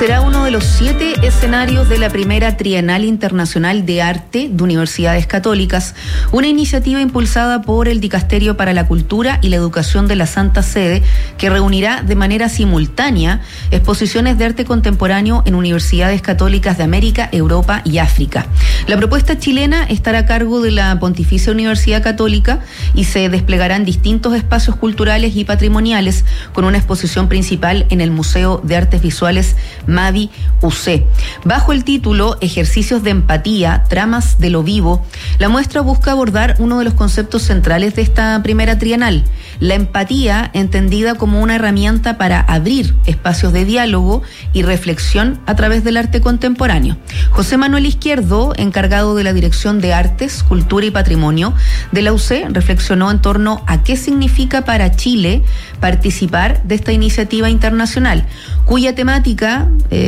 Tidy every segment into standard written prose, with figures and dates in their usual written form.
Será uno de los 7 escenarios de la primera Trienal Internacional de Arte de Universidades Católicas, una iniciativa impulsada por el Dicasterio para la Cultura y la Educación de la Santa Sede, que reunirá de manera simultánea exposiciones de arte contemporáneo en universidades católicas de América, Europa y África. La propuesta chilena estará a cargo de la Pontificia Universidad Católica y se desplegará en distintos espacios culturales y patrimoniales, con una exposición principal en el Museo de Artes Visuales Mavi UC. Bajo el título Ejercicios de Empatía, Tramas de lo Vivo, la muestra busca abordar uno de los conceptos centrales de esta primera trienal: la empatía, entendida como una herramienta para abrir espacios de diálogo y reflexión a través del arte contemporáneo. José Manuel Izquierdo, encargado de la Dirección de Artes, Cultura y Patrimonio de la UC, reflexionó en torno a qué significa para Chile participar de esta iniciativa internacional, cuya temática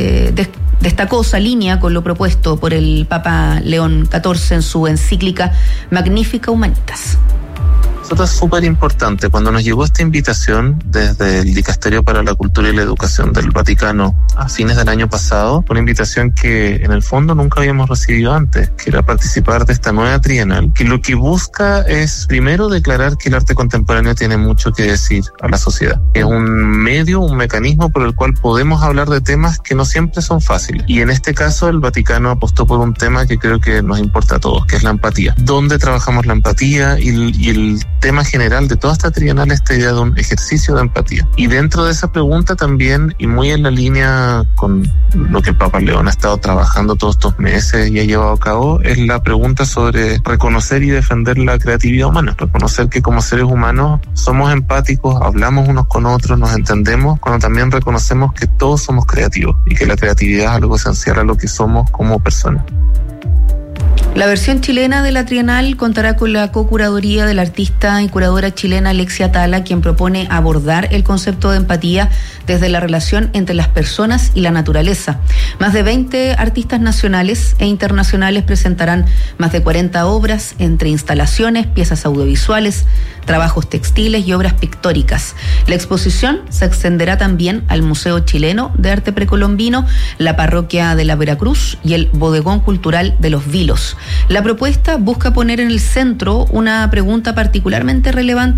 destacó esa línea con lo propuesto por el Papa León XIV en su encíclica Magnificat Humanitas. Esto es súper importante. Cuando nos llegó esta invitación desde el Dicasterio para la Cultura y la Educación del Vaticano a fines del año pasado, una invitación que en el fondo nunca habíamos recibido antes, que era participar de esta nueva trienal, que lo que busca es primero declarar que el arte contemporáneo tiene mucho que decir a la sociedad. Es un medio, un mecanismo por el cual podemos hablar de temas que no siempre son fáciles. Y en este caso el Vaticano apostó por un tema que creo que nos importa a todos, que es la empatía. ¿Dónde trabajamos la empatía? Y el tema general de toda esta trienal, esta idea de un ejercicio de empatía. Y dentro de esa pregunta también, y muy en la línea con lo que el Papa León ha estado trabajando todos estos meses y ha llevado a cabo, es la pregunta sobre reconocer y defender la creatividad humana. Reconocer que como seres humanos somos empáticos, hablamos unos con otros, nos entendemos, cuando también reconocemos que todos somos creativos y que la creatividad es algo esencial a lo que somos como personas. La versión chilena de la Trienal contará con la co-curaduría de la artista y curadora chilena Alexia Atala, quien propone abordar el concepto de empatía desde la relación entre las personas y la naturaleza. Más de 20 artistas nacionales e internacionales presentarán más de 40 obras, entre instalaciones, piezas audiovisuales, trabajos textiles y obras pictóricas. La exposición se extenderá también al Museo Chileno de Arte Precolombino, la Parroquia de la Veracruz y el Bodegón Cultural de los Vilos. La propuesta busca poner en el centro una pregunta particularmente relevante